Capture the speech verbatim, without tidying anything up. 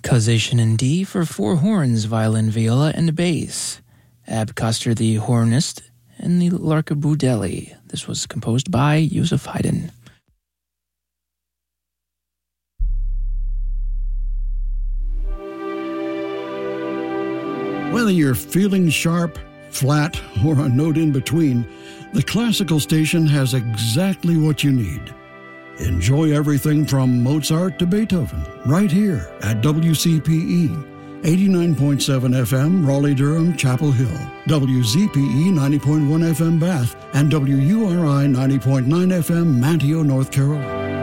Causation in D for four horns, violin, viola, and bass. Ab Koster the hornist, and the Larka Brudelli. This was composed by Joseph Haydn. Whether you're feeling sharp, flat, or a note in between, the Classical Station has exactly what you need. Enjoy everything from Mozart to Beethoven right here at W C P E, eighty-nine point seven F M, Raleigh-Durham, Chapel Hill, W Z P E ninety point one F M, Bath, and W U R I ninety point nine F M, Manteo, North Carolina.